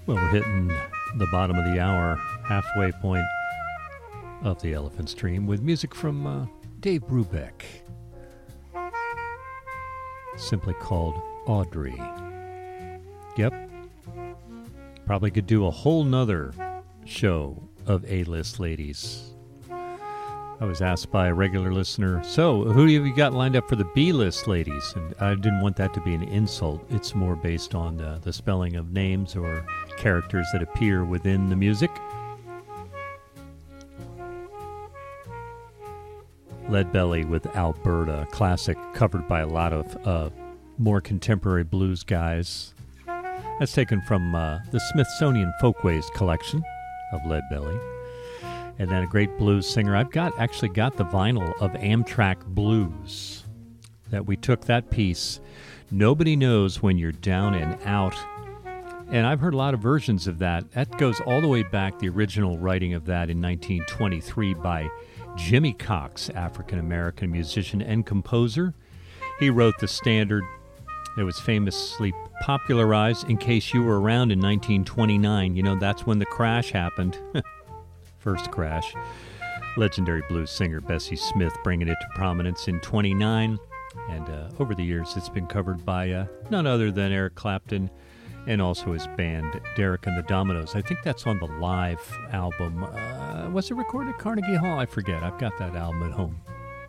Well, we're hitting the bottom of the hour, halfway point of the Elephant Stream, with music from Dave Brubeck, simply called Audrey. Yep. Probably could do a whole nother show of A-list ladies. I was asked by a regular listener, so who have you got lined up for the B-list ladies? And I didn't want that to be an insult. It's more based on the spelling of names or characters that appear within the music. Leadbelly with Alberta, classic, covered by a lot of more contemporary blues guys. That's taken from the Smithsonian Folkways collection of Leadbelly. And then a great blues singer. I've actually got the vinyl of Amtrak Blues that we took that piece. Nobody knows when you're down and out. And I've heard a lot of versions of that. That goes all the way back, the original writing of that in 1923 by Jimmy Cox, African-American musician and composer. He wrote the standard that was famously popularized, In Case You Were Around, in 1929. You know, that's when the crash happened. First crash. Legendary blues singer Bessie Smith bringing it to prominence in 29. And over the years, it's been covered by none other than Eric Clapton and also his band, Derek and the Dominoes. I think that's on the live album. Was it recorded at Carnegie Hall? I forget. I've got that album at home.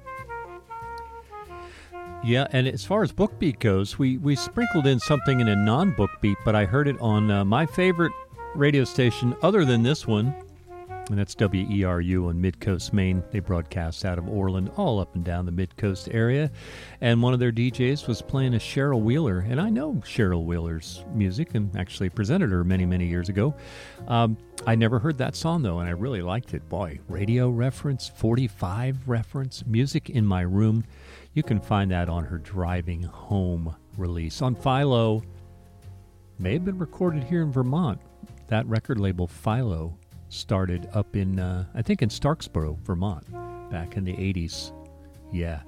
Yeah, and as far as book beat goes, we sprinkled in something in a non-book beat, but I heard it on my favorite radio station other than this one, and that's WERU on Mid-Coast, Maine. They broadcast out of Orland, all up and down the Mid-Coast area, and one of their DJs was playing a Cheryl Wheeler, and I know Cheryl Wheeler's music and actually presented her many, many years ago. I never heard that song, though, and I really liked it. Boy, radio reference, 45 reference, music in my room. You can find that on her Driving Home release. On Philo, may have been recorded here in Vermont. That record label, Philo, started up in, I think in Starksboro, Vermont, back in the 80s. Yeah.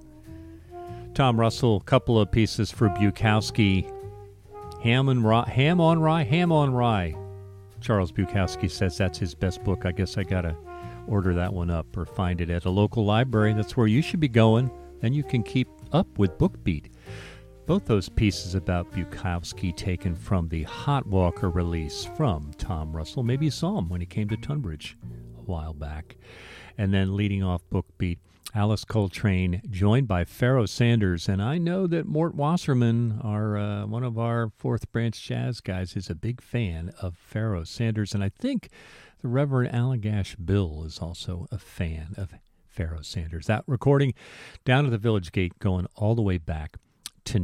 Tom Russell, couple of pieces for Bukowski. Ham on Rye. Charles Bukowski says that's his best book. I guess I got to order that one up or find it at a local library. That's where you should be going. Then you can keep up with BookBeat. Both those pieces about Bukowski taken from the Hot Walker release from Tom Russell. Maybe you saw him when he came to Tunbridge a while back. And then leading off BookBeat, Alice Coltrane, joined by Pharoah Sanders. And I know that Mort Wasserman, one of our Fourth Branch jazz guys, is a big fan of Pharoah Sanders. And I think the Reverend Allagash Bill is also a fan of Pharoah Sanders. That recording down at the Village Gate going all the way back to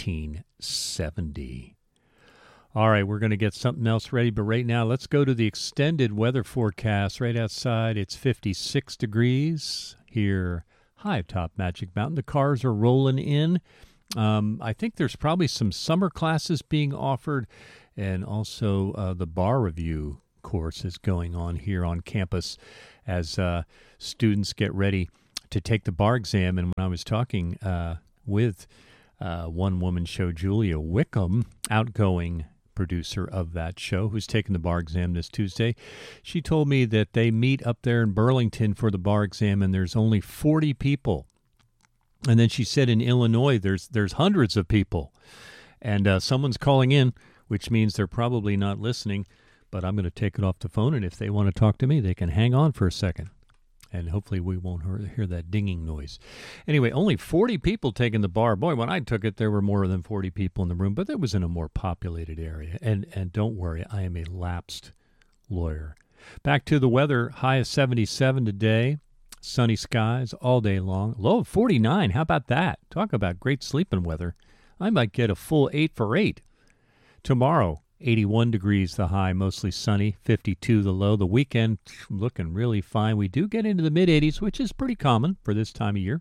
1970. All right, we're going to get something else ready, but right now let's go to the extended weather forecast. Right outside, it's 56 degrees here high atop Magic Mountain. The cars are rolling in. I think there's probably some summer classes being offered, and also the bar review course is going on here on campus as students get ready to take the bar exam. And when I was talking with one-woman show, Julia Wickham, outgoing producer of that show, who's taking the bar exam this Tuesday, she told me that they meet up there in Burlington for the bar exam, and there's only 40 people. And then she said in Illinois, there's hundreds of people. And someone's calling in, which means they're probably not listening. But I'm going to take it off the phone, and if they want to talk to me, they can hang on for a second. And hopefully we won't hear that dinging noise. Anyway, only 40 people taking the bar. Boy, when I took it, there were more than 40 people in the room, but it was in a more populated area. And don't worry, I am a lapsed lawyer. Back to the weather, high of 77 today. Sunny skies all day long. Low of 49. How about that? Talk about great sleeping weather. I might get a full 8 for 8. Tomorrow, 81 degrees the high, mostly sunny, 52 the low. The weekend looking really fine. We do get into the mid-80s, which is pretty common for this time of year.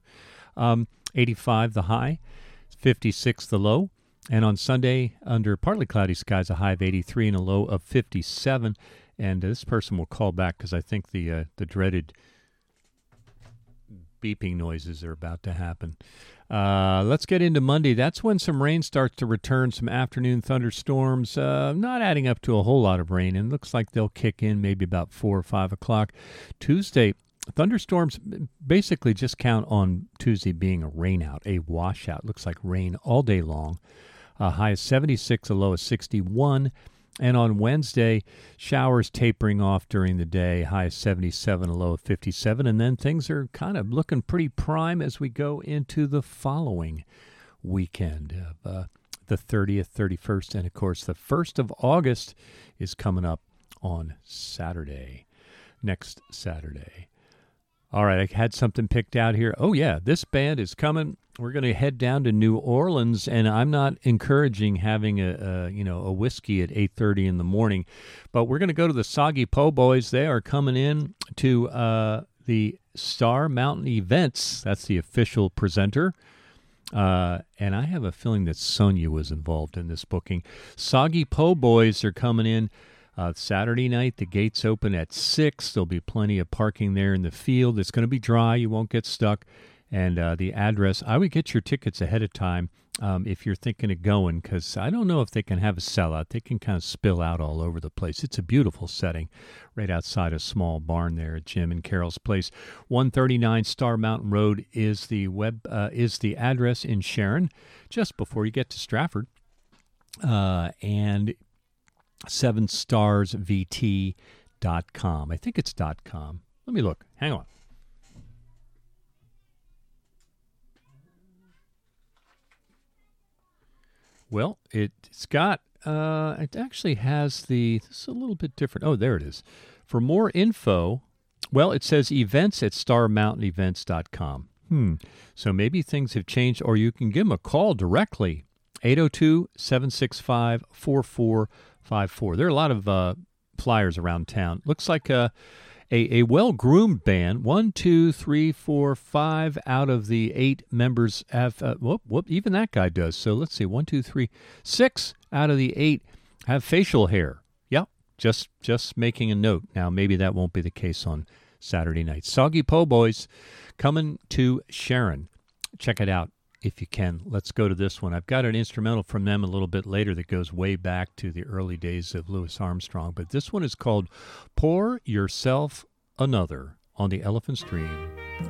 85 the high, 56 the low. And on Sunday, under partly cloudy skies, a high of 83 and a low of 57. And this person will call back because I think the dreaded beeping noises are about to happen. Let's get into Monday. That's when some rain starts to return, some afternoon thunderstorms, not adding up to a whole lot of rain, and looks like they'll kick in maybe about 4 or 5 o'clock. Tuesday, thunderstorms basically just count on Tuesday being a rain out, a washout. Looks like rain all day long. High of 76, a low of 61. And on Wednesday, showers tapering off during the day, high of 77, a low of 57. And then things are kind of looking pretty prime as we go into the following weekend of the 30th, 31st, and of course the 1st of August is coming up on Saturday, next Saturday. All right, I had something picked out here. Oh, yeah, this band is coming. We're going to head down to New Orleans, and I'm not encouraging having a whiskey at 8:30 in the morning, but we're going to go to the Soggy Po Boys. They are coming in to the Star Mountain Events. That's the official presenter. And I have a feeling that Sonia was involved in this booking. Soggy Po Boys are coming in Saturday night. The gates open at 6. There'll be plenty of parking there in the field. It's going to be dry. You won't get stuck. And the address, I would get your tickets ahead of time if you're thinking of going, because I don't know if they can have a sellout. They can kind of spill out all over the place. It's a beautiful setting right outside a small barn there at Jim and Carol's place. 139 Star Mountain Road is the address in Sharon, just before you get to Stratford. And 7starsvt.com. I think it's .com. Let me look. Hang on. Well, it's got, it actually has this is a little bit different. Oh, there it is. For more info, well, it says events at starmountainevents.com. So maybe things have changed, or you can give them a call directly, 802-765-4454. There are a lot of flyers around town. Looks like a well-groomed band. 1, 2, 3, 4, 5 out of the 8 members have, even that guy does. So let's see, 1, 2, 3, 6 out of the 8 have facial hair. Yep, just making a note. Now, maybe that won't be the case on Saturday night. Soggy Po Boys coming to Sharon. Check it out if you can. Let's go to this one. I've got an instrumental from them a little bit later that goes way back to the early days of Louis Armstrong, but this one is called Pour Yourself Another on the Elephant Stream.